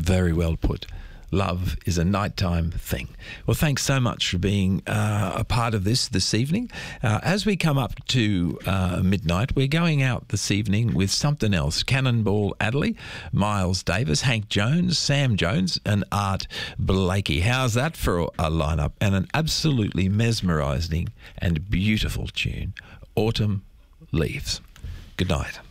Very well put. Love is a nighttime thing. Well, thanks so much for being a part of this evening. As we come up to midnight, we're going out this evening with something else. Cannonball Adderley, Miles Davis, Hank Jones, Sam Jones and Art Blakey. How's that for a lineup? And an absolutely mesmerising and beautiful tune, Autumn Leaves. Good night.